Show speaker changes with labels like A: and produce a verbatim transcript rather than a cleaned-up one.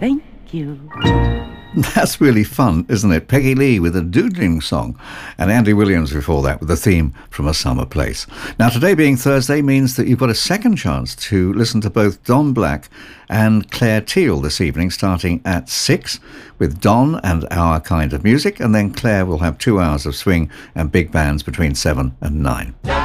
A: Thank you.
B: That's really fun, isn't it? Peggy Lee with a doodling song, and Andy Williams before that with a theme from A Summer Place. Now, today being Thursday means that you've got a second chance to listen to both Don Black and Claire Teal this evening, starting at six with Don and Our Kind of Music, and then Claire will have two hours of swing and big bands between seven and nine.